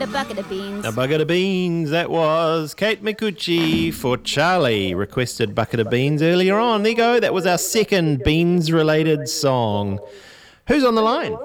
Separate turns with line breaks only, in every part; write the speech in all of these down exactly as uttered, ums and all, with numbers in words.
A bucket of beans.
A bucket of beans, that was Kate Mikuchi for Charlie. Requested bucket of beans earlier on. There you go. That was our second beans-related song. Who's on the line?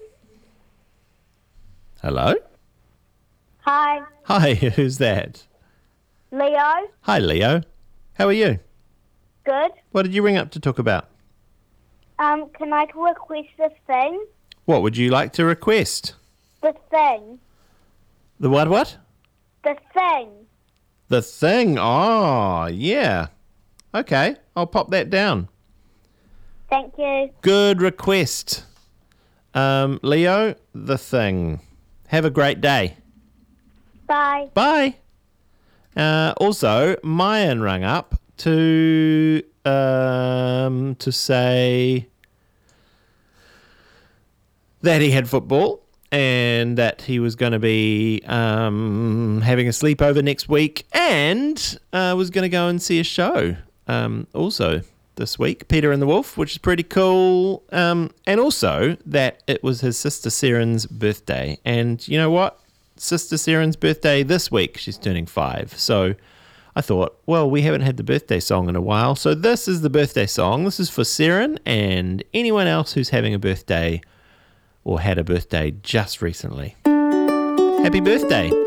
Hello?
Hi,
Hi, who's that?
Leo.
Hi, Leo. How are you?
Good.
What did you ring up to talk about?
Um, can I request the thing?
What would you like to request?
The thing.
The what what?
The thing.
The thing. Oh, yeah. Okay, I'll pop that down.
Thank you.
Good request. Um, Leo, the thing. Have a great day.
Bye.
Bye. Uh, also, Mayan rang up to um, to say that he had football and that he was going to be um, having a sleepover next week and uh, was going to go and see a show um, also this week, Peter and the Wolf, which is pretty cool. Um, and also that it was his sister Saren's birthday. And you know what? Sister Saren's birthday this week. She's turning five. So I thought, well, we haven't had the birthday song in a while. So this is the birthday song. This is for Saren and anyone else who's having a birthday or had a birthday just recently. Happy birthday.